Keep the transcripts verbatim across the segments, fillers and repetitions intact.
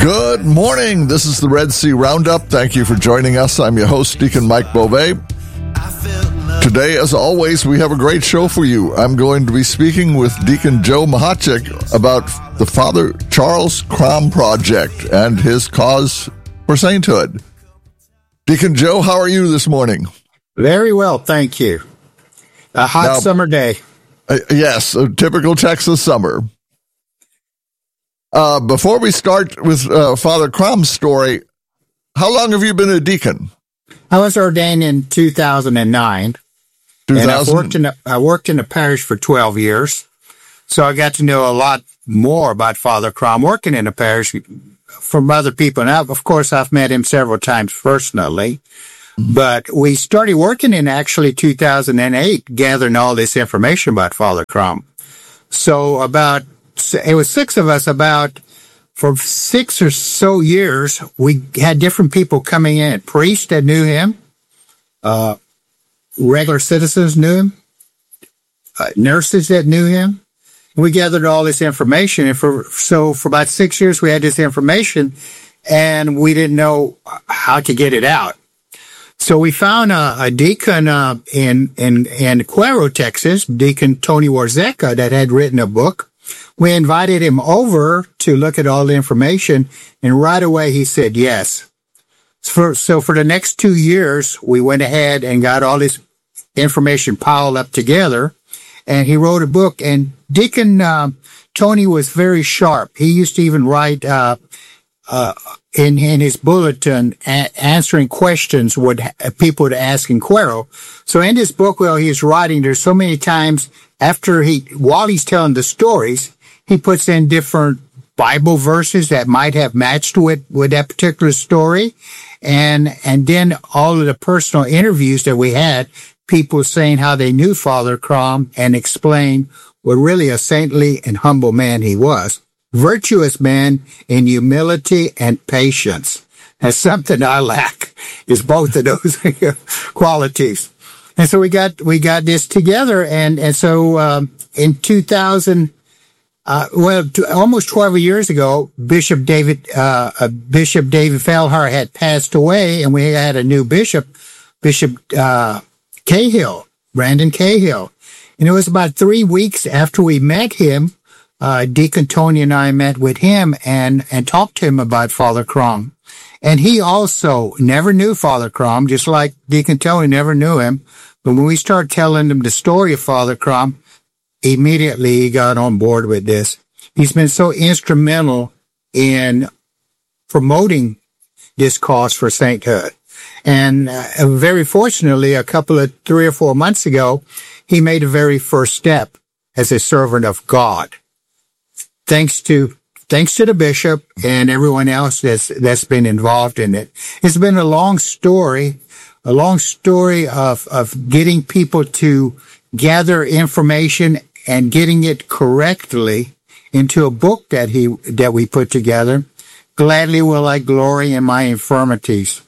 Good morning. This is the Red Sea Roundup. Thank you for joining us. I'm your host, Deacon Mike Beauvais. Today, as always, we have a great show for you. I'm going to be speaking with Deacon Joe Mahachik about the Father Charles Crom Project and his cause for sainthood. Deacon Joe, how are you this morning? Very well, thank you. A hot now, summer day. Uh, yes, a typical Texas summer. Uh, before we start with uh, Father Crom's story, how long have you been a deacon? I was ordained in two thousand nine. two thousand? And I worked, in a, I worked in a parish for twelve years, so I got to know a lot more about Father Crom working in a parish from other people. Now, of course, I've met him several times personally, but we started working in actually two thousand eight, gathering all this information about Father Crom. So about, it was six of us, about, for six or so years, we had different people coming in. Priests that knew him, uh, regular citizens knew him, uh, nurses that knew him. We gathered all this information, and for so for about six years we had this information, and we didn't know how to get it out. So we found a, a deacon uh, in in in Cuero, Texas, Deacon Tony Warzecha, that had written a book. We invited him over to look at all the information, and right away he said yes. For, so for the next two years, we went ahead and got all this information piled up together, and he wrote a book. And Deacon uh, Tony was very sharp. He used to even write uh, uh, in in his bulletin a- answering questions would people would ask in Cuero. So in this book, while he's writing, there's so many times after he while he's telling the stories, he puts in different Bible verses that might have matched with, with that particular story. And, and then all of the personal interviews that we had, people saying how they knew Father Crom and explained what really a saintly and humble man he was. Virtuous man in humility and patience. That's something I lack, is both of those qualities. And so we got, we got this together. And, and so, um, in two thousand, Uh, well, to, almost twelve years ago, Bishop David, uh, uh, Bishop David Feilhar had passed away, and we had a new bishop, Bishop, uh, Cahill, Brandon Cahill. And it was about three weeks after we met him, uh, Deacon Tony and I met with him and, and talked to him about Father Crom. And he also never knew Father Crom, just like Deacon Tony never knew him. But when we started telling him the story of Father Crom, immediately he got on board with this. He's been so instrumental in promoting this cause for sainthood. And uh, very fortunately, a couple of three or four months ago, he made a very first step as a servant of God. Thanks to thanks to the bishop and everyone else that's that's been involved in it. It's been a long story, a long story of of getting people to gather information and getting it correctly into a book that he that we put together. Gladly will I glory in my infirmities.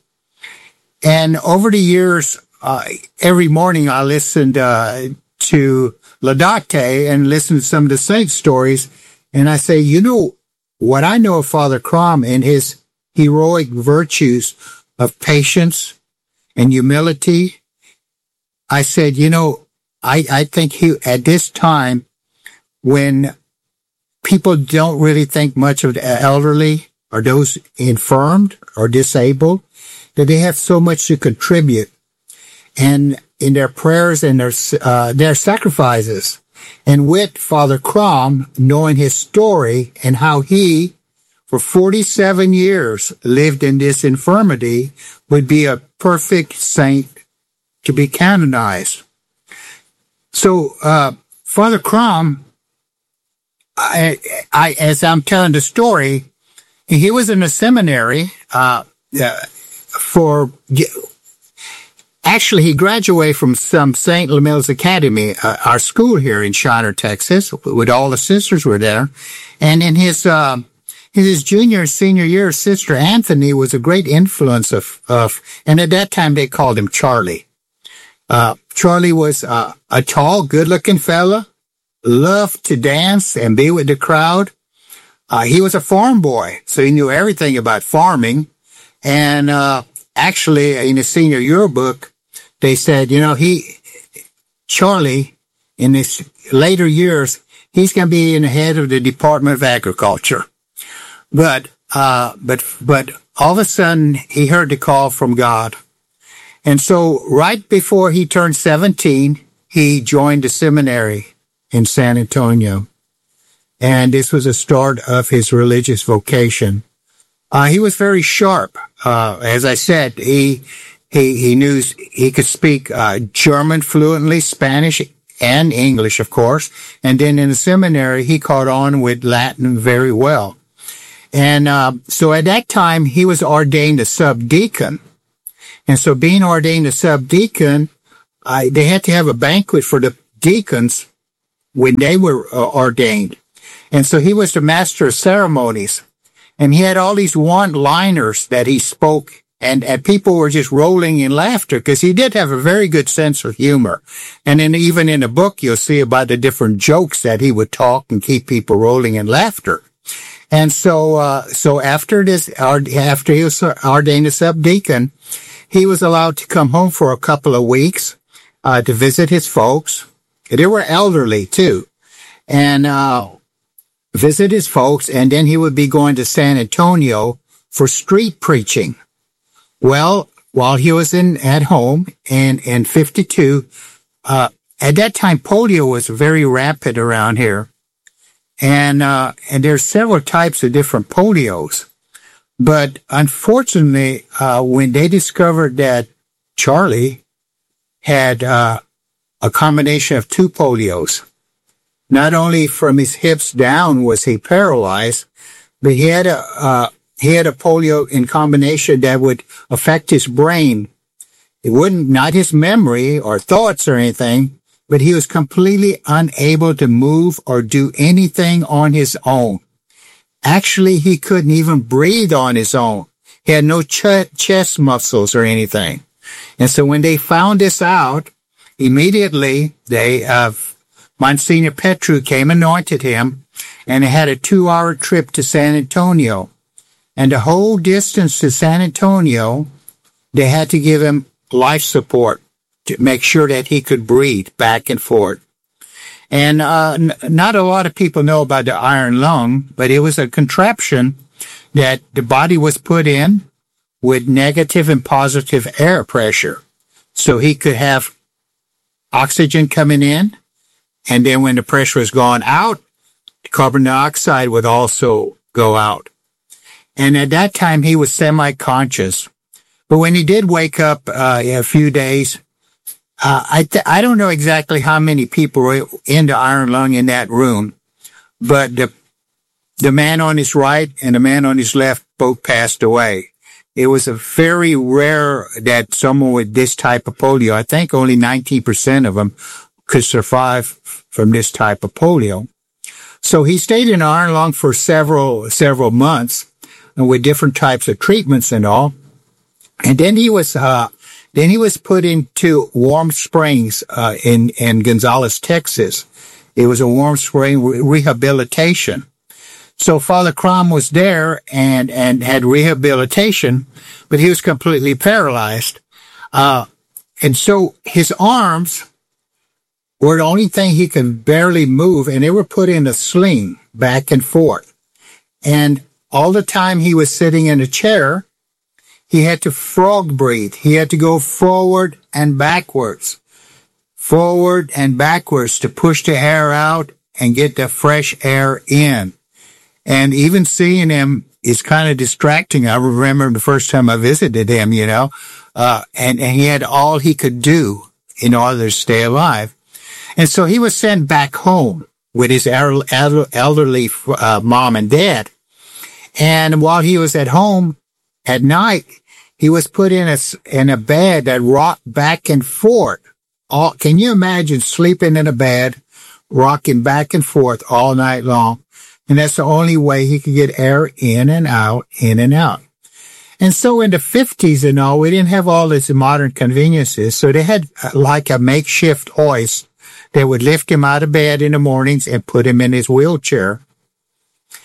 And over the years, uh, every morning I listened uh, to Laudate and listened to some of the saint stories, and I say, you know, what I know of Father Crom and his heroic virtues of patience and humility, I said, you know, I, I think he, at this time, when people don't really think much of the elderly or those infirmed or disabled, that they have so much to contribute, and in their prayers and their, uh, their sacrifices. And with Father Crom, knowing his story and how he, for forty-seven years, lived in this infirmity, would be a perfect saint to be canonized. So, uh, Father Crom, I, I, as I'm telling the story, he was in a seminary, uh, uh for, actually he graduated from some Saint Lemille's Academy, uh, our school here in Shiner, Texas, with all the sisters were there. And in his, uh, in his junior and senior year, Sister Anthony was a great influence of, of, and at that time they called him Charlie. Uh, Charlie was uh, a tall, good-looking fella, loved to dance and be with the crowd, uh, he was a farm boy, so he knew everything about farming. And uh, actually, in the senior yearbook, they said, you know, he, Charlie, in his later years, he's going to be in the head of the Department of Agriculture. But, uh, but, but all of a sudden, he heard the call from God. And so right before he turned seventeen, he joined the seminary in San Antonio. And this was the start of his religious vocation. Uh, he was very sharp. Uh, as I said, he, he, he knew he could speak, uh, German fluently, Spanish, and English, of course. And then in the seminary, he caught on with Latin very well. And, uh, so at that time, he was ordained a subdeacon. And so being ordained a subdeacon, uh, they had to have a banquet for the deacons when they were uh, ordained. And so he was the master of ceremonies. And he had all these one-liners that he spoke, and, and people were just rolling in laughter because he did have a very good sense of humor. And then even in the book, you'll see about the different jokes that he would talk and keep people rolling in laughter. And so, uh, so after this, after he was ordained a subdeacon, he was allowed to come home for a couple of weeks, uh, to visit his folks. They were elderly too. And, uh, visit his folks, and then he would be going to San Antonio for street preaching. Well, while he was in at home in in fifty-two, uh, at that time polio was very rampant around here, and uh, and there's several types of different polios. But unfortunately, uh, when they discovered that Charlie had uh, a combination of two polios. Not only from his hips down was he paralyzed, but he had a, uh, he had a polio in combination that would affect his brain. It wouldn't, not his memory or thoughts or anything, but he was completely unable to move or do anything on his own. Actually, he couldn't even breathe on his own. He had no ch- chest muscles or anything. And so when they found this out, immediately they, uh, Monsignor Petru came, anointed him, and they had a two-hour trip to San Antonio. And the whole distance to San Antonio, they had to give him life support to make sure that he could breathe back and forth. And uh n- not a lot of people know about the iron lung, but it was a contraption that the body was put in with negative and positive air pressure. So he could have oxygen coming in, and then when the pressure was gone out, the carbon dioxide would also go out. And at that time, he was semi-conscious. But when he did wake up uh, a few days, uh, I th- I don't know exactly how many people were in the iron lung in that room, but the the man on his right and the man on his left both passed away. It was a very rare that someone with this type of polio, I think only nineteen percent of them could survive from this type of polio. So he stayed in iron lung for several, several months and with different types of treatments and all. And then he was, uh, then he was put into Warm Springs, uh, in, in Gonzales, Texas. It was a warm spring re- rehabilitation. So Father Crom was there and, and had rehabilitation, but he was completely paralyzed. Uh, and so his arms were the only thing he could barely move, and they were put in a sling back and forth. And all the time he was sitting in a chair, he had to frog breathe. He had to go forward and backwards, forward and backwards to push the air out and get the fresh air in. And even seeing him is kind of distracting. I remember the first time I visited him, you know, uh, and, and he had all he could do in order to stay alive. And so he was sent back home with his elderly uh, mom and dad. And while he was at home at night, he was put in a, in a bed that rocked back and forth. All, can you imagine sleeping in a bed, rocking back and forth all night long? And that's the only way he could get air in and out, in and out. And so in the fifties and all, we didn't have all these modern conveniences. So they had like a makeshift hoist. They would lift him out of bed in the mornings and put him in his wheelchair.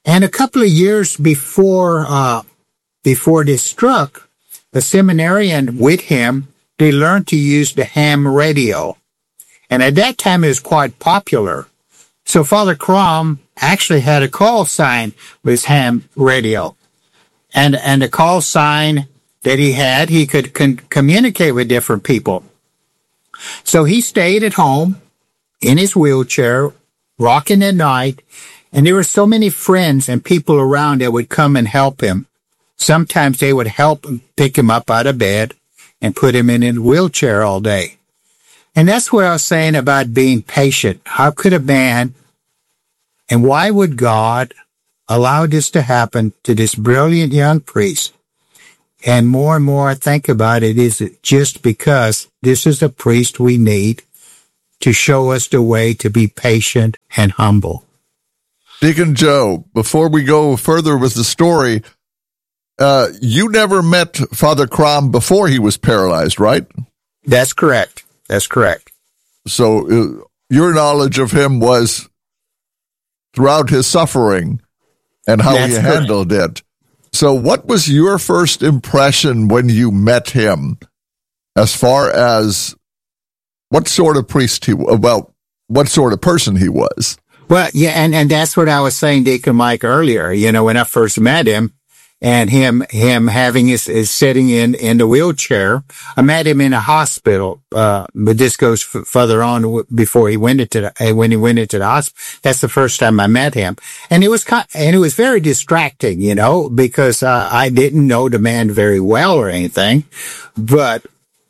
And a couple of years before, uh, before this struck, a seminarian with him, they learned to use the ham radio. And at that time, it was quite popular. So Father Crom actually had a call sign with his ham radio. And, and the call sign that he had, he could con- communicate with different people. So he stayed at home in his wheelchair, rocking at night, and there were so many friends and people around that would come and help him. Sometimes they would help pick him up out of bed and put him in a wheelchair all day. And that's what I was saying about being patient. How could a man, and why would God allow this to happen to this brilliant young priest? And more and more I think about it, is it just because this is a priest we need to show us the way to be patient and humble. Deacon Joe, before we go further with the story, uh, you never met Father Crom before he was paralyzed, right? That's correct. That's correct. So uh, your knowledge of him was throughout his suffering and how That's he correct. handled it. So what was your first impression when you met him as far as what sort of priest he was, well, what sort of person he was? Well, yeah, and, and that's what I was saying, Deacon Mike, earlier. You know, when I first met him, and him him having his, his sitting in, in the wheelchair, I met him in a hospital, uh, but this goes f- further on w- before he went into the, uh, when he went into the hospital. That's the first time I met him. And it was kind, and it was very distracting, you know, because, uh, I didn't know the man very well or anything, but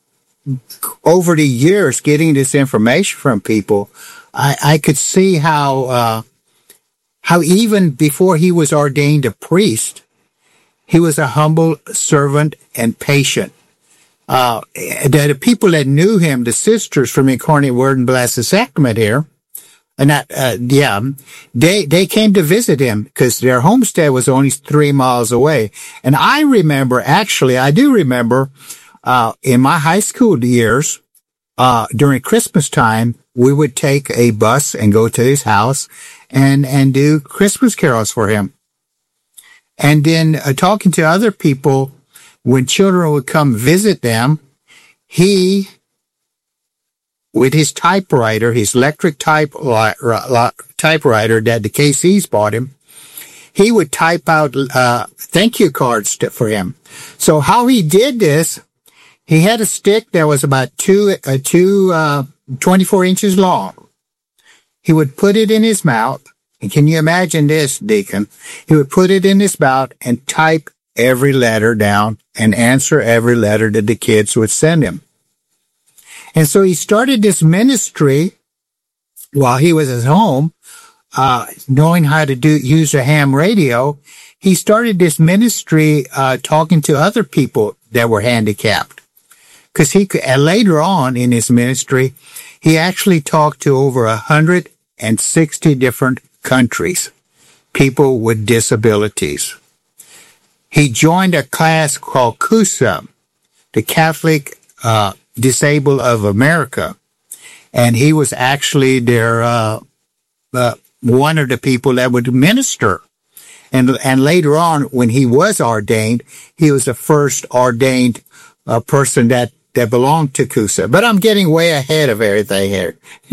over the years, getting this information from people, I, I could see how, uh, how even before he was ordained a priest, he was a humble servant and patient. Uh, the, the people that knew him, the sisters from Incarnate Word and Blessed Sacrament here, and that, uh, yeah, they, they came to visit him because their homestead was only three miles away. And I remember, actually, I do remember, uh, in my high school years, uh, during Christmas time, we would take a bus and go to his house and, and do Christmas carols for him. And then uh, talking to other people, when children would come visit them, he, with his typewriter, his electric type typewriter that the K Cs bought him, he would type out uh, thank you cards to, for him. So how he did this, he had a stick that was about two, uh, two, uh, twenty-four inches long. He would put it in his mouth. And can you imagine this, Deacon? He would put it in his mouth and type every letter down and answer every letter that the kids would send him. And so he started this ministry while he was at home, uh, knowing how to do, use a ham radio. He started this ministry, uh, talking to other people that were handicapped. Cause he could, and later on in his ministry, he actually talked to over a hundred and sixty different countries, people with disabilities. He joined a class called C U S A, the Catholic uh, Disabled of America, and he was actually their uh, uh, one of the people that would minister. And and later on, when he was ordained, he was the first ordained uh, person that that belonged to C U S A. But I'm getting way ahead of everything here.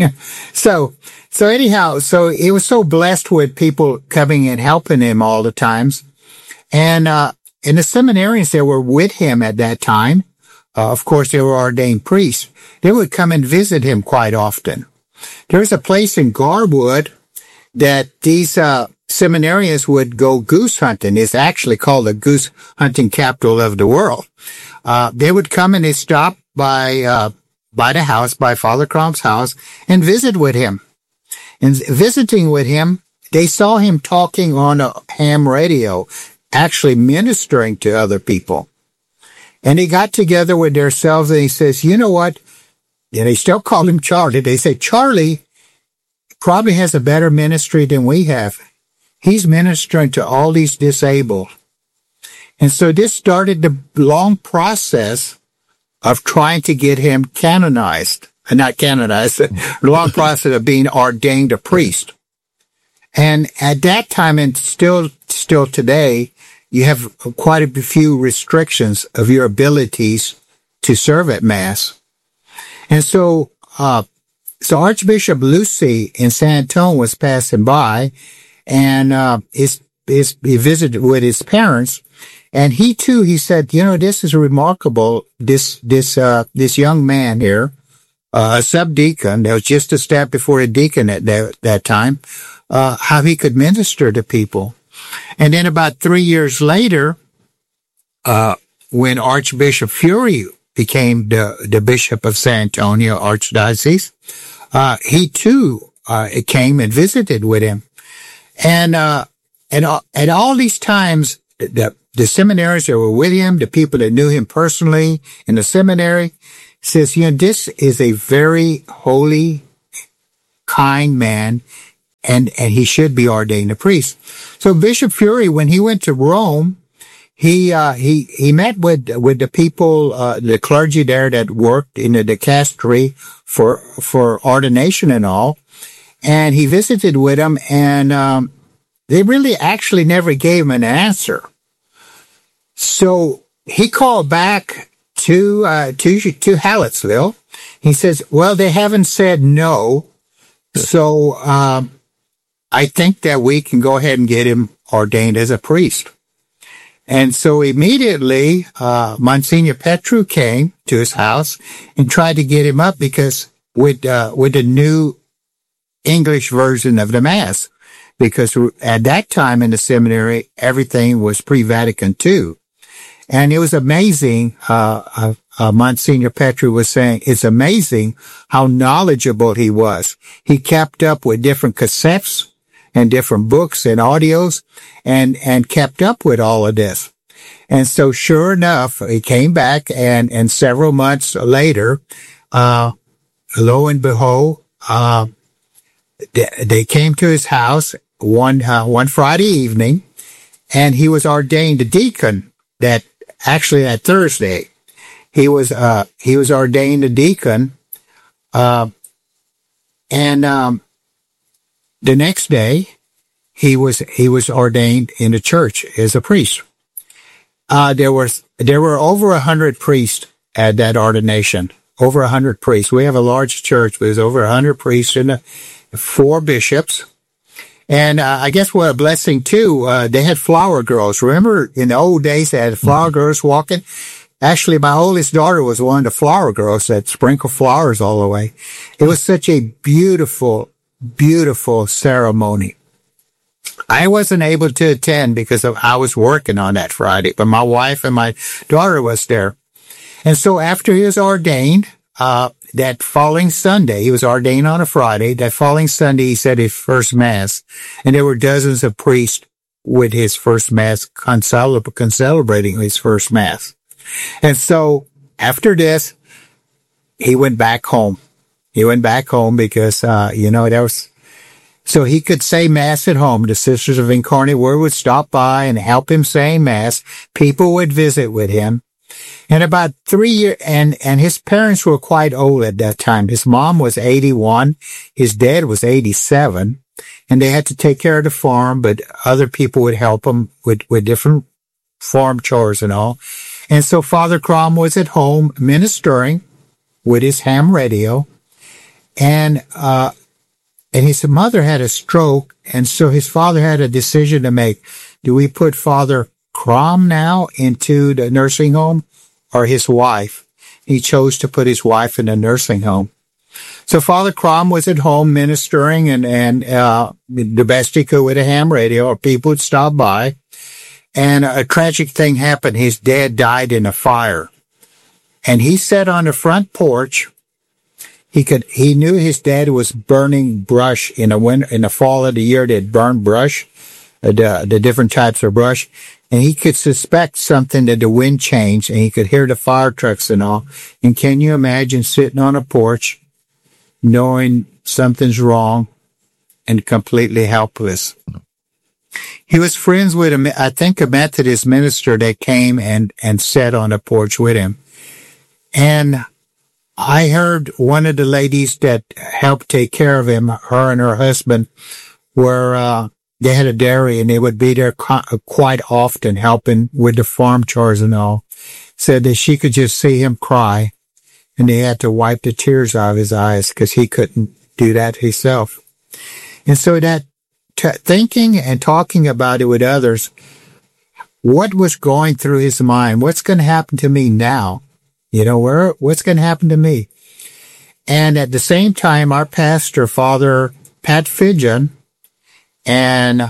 so. So anyhow, so he was so blessed with people coming and helping him all the times. And, uh, and the seminarians that were with him at that time, uh, of course, they were ordained priests. They would come and visit him quite often. There's a place in Garwood that these, uh, seminarians would go goose hunting. It's actually called the goose hunting capital of the world. Uh, they would come and they stop by, uh, by the house, by Father Crom's house and visit with him. And visiting with him, they saw him talking on a ham radio, actually ministering to other people. And they got together with themselves and he says, you know what? And they still call him Charlie. They say, Charlie probably has a better ministry than we have. He's ministering to all these disabled. And so this started the long process of trying to get him canonized. Not canonized, the long process of being ordained a priest. And at that time, and still, still today, you have quite a few restrictions of your abilities to serve at Mass. And so, uh, so Archbishop Lucy in San Antonio was passing by, and, uh, his, his, he visited with his parents, and he too, he said, you know, this is remarkable, this, this, uh, this young man here, uh, a subdeacon that was just a step before a deacon at that, that time, uh, how he could minister to people. And then about three years later, uh, when Archbishop Fury became the, the Bishop of San Antonio Archdiocese, uh, he too, uh, came and visited with him. And, uh, and uh, at all these times, the, the seminaries that were with him, the people that knew him personally in the seminary, says, you know, this is a very holy, kind man, and, and he should be ordained a priest. So Bishop Fury, when he went to Rome, he, uh, he, he met with, with the people, uh, the clergy there that worked in the dicastery for, for ordination and all. And he visited with them, and, um, they really actually never gave him an answer. So he called back to, uh, to, to Hallettsville. He says, well, they haven't said no. So, um, I think that we can go ahead and get him ordained as a priest. And so immediately, uh, Monsignor Petru came to his house and tried to get him up, because with, uh, with the new English version of the Mass, because at that time in the seminary, everything was pre-Vatican two. And it was amazing, uh, uh, uh Monsignor Petru was saying, it's amazing how knowledgeable he was. He kept up with different cassettes and different books and audios, and, and kept up with all of this. And so sure enough, he came back, and, and several months later, uh, lo and behold, uh, they, they came to his house one, uh, one Friday evening, and he was ordained a deacon that, actually that Thursday. He was, uh, he was ordained a deacon, uh, and, um, the next day, he was, he was ordained in the church as a priest. Uh, there were, there were over a hundred priests at that ordination. Over a hundred priests. We have a large church, but there's over a hundred priests and uh, four bishops. And, uh, I guess what a blessing too, uh, they had flower girls. Remember in the old days they had flower girls walking? Actually, my oldest daughter was one of the flower girls that sprinkled flowers all the way. It was such a beautiful, beautiful ceremony. I wasn't able to attend because of, I was working on that Friday, but my wife and my daughter was there. And so after he was ordained, uh, that following Sunday, he was ordained on a Friday. That following Sunday, he said his first Mass, and there were dozens of priests with his first Mass, concel- celebrating his first Mass. And so after this, he went back home. He went back home because, uh, you know, there was, so he could say Mass at home. The Sisters of Incarnate Word would stop by and help him say Mass. People would visit with him. And about three years, and, and his parents were quite old at that time. His mom was eighty-one. His dad was eighty-seven. And they had to take care of the farm, but other people would help him with, with different farm chores and all. And so Father Crom was at home ministering with his ham radio. And, uh, and his mother had a stroke. And so his father had a decision to make. Do we put Father Crom now into the nursing home, or his wife? He chose to put his wife in a nursing home. So Father Crom was at home ministering and, and, uh, the best he could with a ham radio, or people would stop by. And a tragic thing happened. His dad died in a fire. And he sat on the front porch. He could, he knew his dad was burning brush in the winter, in the fall of the year. They'd burn brush, uh, the, the different types of brush. And he could suspect something, that the wind changed, and he could hear the fire trucks and all. And can you imagine sitting on a porch, knowing something's wrong and completely helpless? He was friends with, a, I think, a Methodist minister that came and, and sat on the porch with him. And I heard one of the ladies that helped take care of him, her and her husband, where uh, they had a dairy, and they would be there co- quite often helping with the farm chores and all. Said that she could just see him cry, and they had to wipe the tears out of his eyes because he couldn't do that himself. And so that t- thinking and talking about it with others, what was going through his mind? What's going to happen to me now? You know, where what's going to happen to me? And at the same time, our pastor, Father Pat Fidgen, and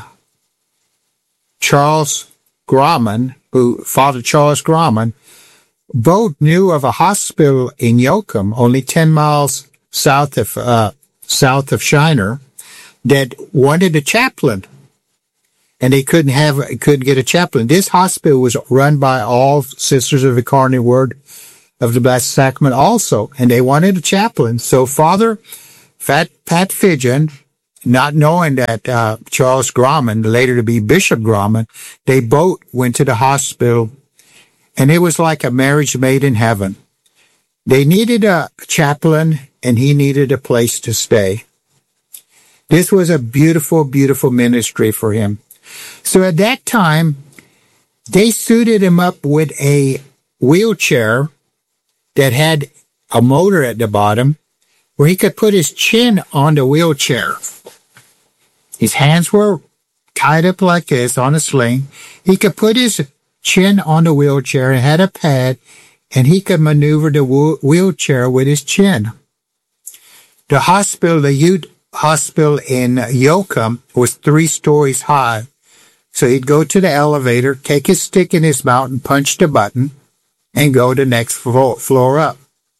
Charles Grauman, who Father Charles Grauman, both knew of a hospital in Yoakum, only ten miles south of uh, south of Shiner, that wanted a chaplain, and they couldn't have couldn't get a chaplain. This hospital was run by all Sisters of the Incarnate Word of the Blessed Sacrament, also, and they wanted a chaplain. So Father Fat, Pat Fidgen, not knowing that uh, Charles Grauman, later to be Bishop Grauman, they both went to the hospital. And it was like a marriage made in heaven. They needed a chaplain, and he needed a place to stay. This was a beautiful, beautiful ministry for him. So at that time, they suited him up with a wheelchair that had a motor at the bottom where he could put his chin on the wheelchair. His hands were tied up like this on a sling. He could put his chin on the wheelchair and had a pad, and he could maneuver the w- wheelchair with his chin. The hospital, the youth hospital in Yoakum, was three stories high. So he'd go to the elevator, take his stick in his mouth and punch the button, and go to the next floor, floor up.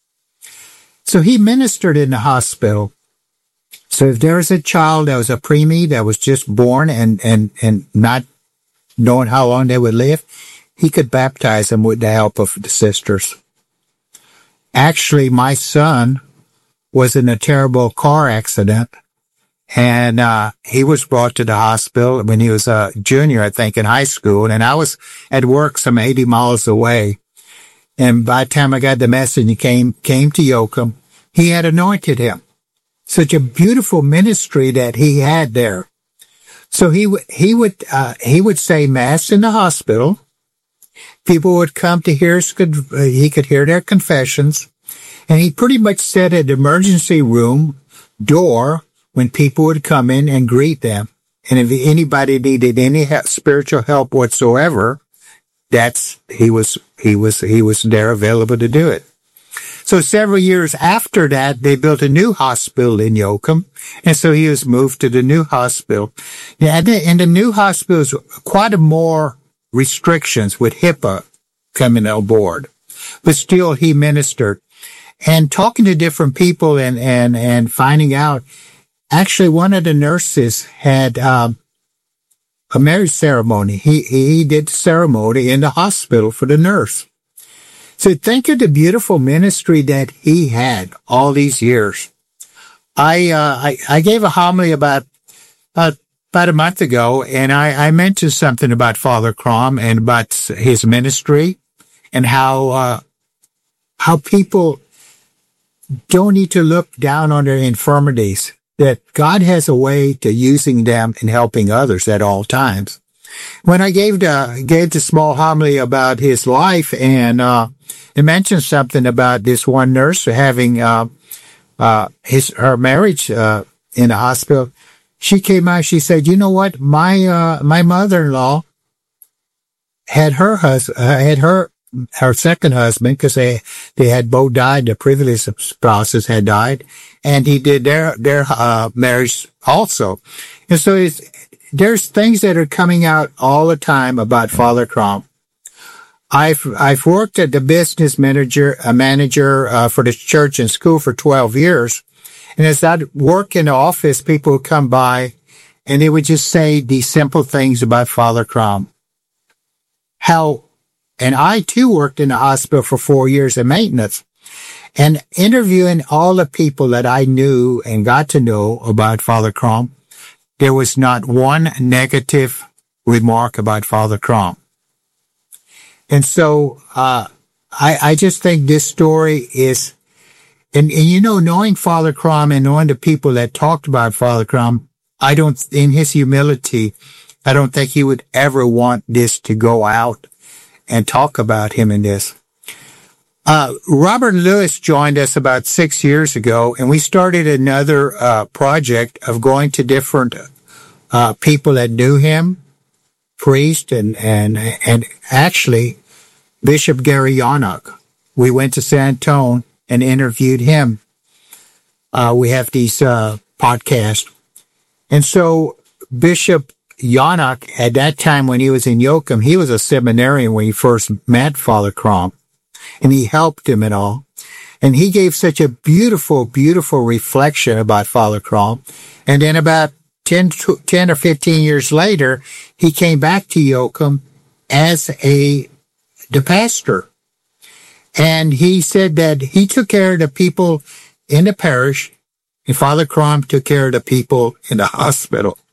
So he ministered in the hospital. So if there was a child that was a preemie that was just born and, and, and not knowing how long they would live, he could baptize them with the help of the sisters. Actually, my son was in a terrible car accident, and uh he was brought to the hospital when he was a junior, I think, in high school, and I was at work some eighty miles away. And by the time I got the message and came came to Yoakum, he had anointed him. Such a beautiful ministry that he had there. So he would he would uh, he would say mass in the hospital. People would come to hear his, uh, he could hear their confessions, and he pretty much set an emergency room door when people would come in and greet them. And if anybody needed any help, spiritual help whatsoever, that's he was he was he was there available to do it. So several years after that, they built a new hospital in Yoakum, and so he was moved to the new hospital. Yeah, and the, and the new hospital is quite a more restrictions with HIPAA coming on board, but still he ministered. And talking to different people and and and finding out, actually one of the nurses had um, a marriage ceremony. He he did the ceremony in the hospital for the nurse. So think of the beautiful ministry that he had all these years. I, uh, I, I gave a homily about, uh, about a month ago, and I, I mentioned something about Father Crom and about his ministry and how, uh, how people don't need to look down on their infirmities, that God has a way to using them and helping others at all times. When I gave the, gave the small homily about his life, and, uh, it mentioned something about this one nurse having, uh, uh, his, her marriage, uh, in the hospital. She came out, she said, you know what? My, uh, my mother-in-law had her husband, uh, had her, her second husband, because they, they had both died, the privileged spouses had died, and he did their, their, uh, marriage also. And so it's, there's things that are coming out all the time about Father Crom. I've I've worked at the business manager a manager uh, for the church and school for twelve years, and as I work in the office, people would come by, and they would just say these simple things about Father Crom. How, and I too worked in the hospital for four years in maintenance, and interviewing all the people that I knew and got to know about Father Crom, there was not one negative remark about Father Crom. And so, uh, I, I just think this story is, and, and you know, knowing Father Crom and knowing the people that talked about Father Crom, I don't, in his humility, I don't think he would ever want this to go out and talk about him in this. Uh, Robert Lewis joined us about six years ago, and we started another uh, project of going to different uh, people that knew him, priest, and, and, and actually Bishop Gary Yannock. We went to San Antonio and interviewed him. Uh, we have these uh, podcasts. And so Bishop Yannock, at that time when he was in Yoakum, he was a seminarian when he first met Father Crom, and he helped him and all. And he gave such a beautiful, beautiful reflection about Father Crom. And then about ten, ten or fifteen years later, he came back to Yoakum as a the pastor. And he said that he took care of the people in the parish, and Father Crom took care of the people in the hospital.